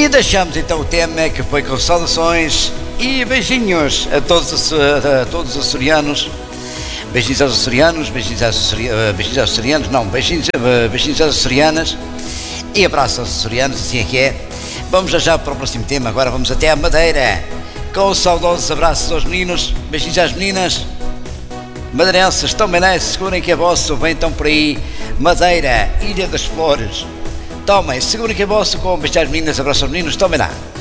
E deixamos então o tema que foi com saudações e beijinhos a todos os açorianos. Beijinhos aos açorianos, beijinhos aos açorianos, não, beijinhos às açorianas e abraços aos açorianos, assim é que é. Vamos já para o próximo tema, agora vamos até à Madeira, com os saudosos abraços aos meninos, beijinhos às meninas. Madeirenses, tomem lá, segurem que é vosso, vem então por aí, Madeira, Ilha das Flores. Tomem, segurem que é vosso, com beijinhos às meninas, abraços aos meninos, tomem lá.